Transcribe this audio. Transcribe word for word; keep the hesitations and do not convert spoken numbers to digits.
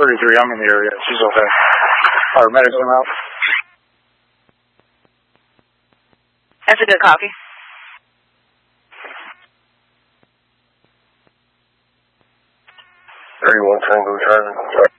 thirty-three, I'm in the area. She's okay. Our medics come out. That's a good copy. thirty-one Tango driving.